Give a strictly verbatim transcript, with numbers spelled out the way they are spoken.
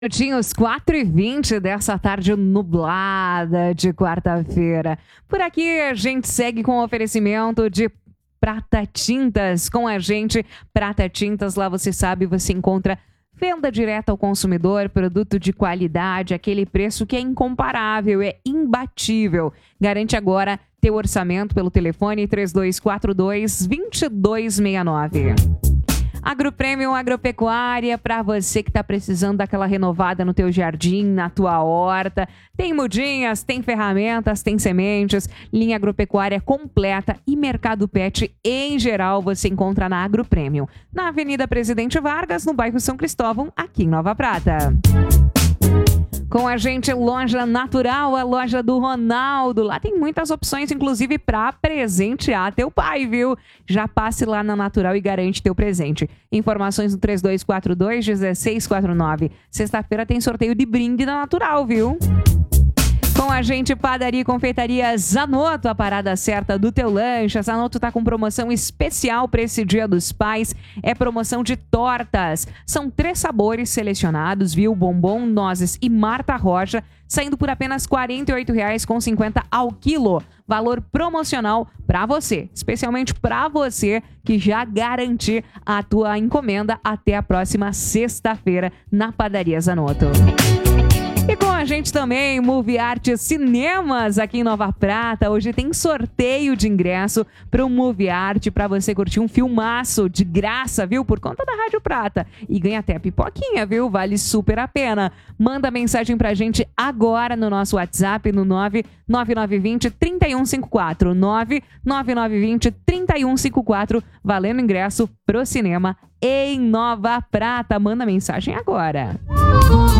Minutinhos, quatro e vinte dessa tarde nublada de quarta-feira. Por aqui a gente segue com o oferecimento de Prata Tintas. Com a gente, Prata Tintas, lá você sabe, você encontra venda direta ao consumidor, produto de qualidade, aquele preço que é incomparável, é imbatível. Garante agora teu orçamento pelo telefone três dois quatro dois, dois dois seis nove. Agropremium Agropecuária, para você que está precisando daquela renovada no teu jardim, na tua horta. Tem mudinhas, tem ferramentas, tem sementes, linha agropecuária completa e mercado pet em geral você encontra na Agropremium. Na Avenida Presidente Vargas, no bairro São Cristóvão, aqui em Nova Prata. Com a gente, Loja Natural, a loja do Ronaldo. Lá tem muitas opções, inclusive para presentear teu pai, viu? Já passe lá na Natural e garante teu presente. Informações no três dois quatro dois, um seis quatro nove. Sexta-feira tem sorteio de brinde da Natural, viu? Com a gente, Padaria e Confeitaria Zanotto, a parada certa do teu lanche. A Zanotto tá com promoção especial para esse Dia dos Pais. É promoção de tortas. São três sabores selecionados, viu? Bombom, nozes e Marta Rocha, saindo por apenas quarenta e oito reais e cinquenta centavos ao quilo. Valor promocional para você, especialmente para você que já garantir a tua encomenda até a próxima sexta-feira na Padaria Zanotto. E com a gente também, Movie Art Cinemas aqui em Nova Prata. Hoje tem sorteio de ingresso para o Movie Art para você curtir um filmaço de graça, viu? Por conta da Rádio Prata. E ganha até a pipoquinha, viu? Vale super a pena. Manda mensagem pra gente agora no nosso WhatsApp no nove nove nove dois zero, três um cinco quatro. nove nove nove dois zero, três um cinco quatro. Valendo ingresso pro cinema em Nova Prata. Manda mensagem agora.